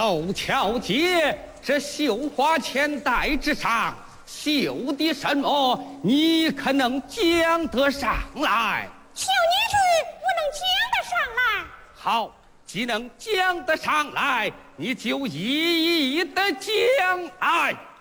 走桥街，这绣花钱袋之上绣的什么？你可能讲得上来？ 小女子不能讲得上来。 好，既能讲得上来，你就一一的讲来。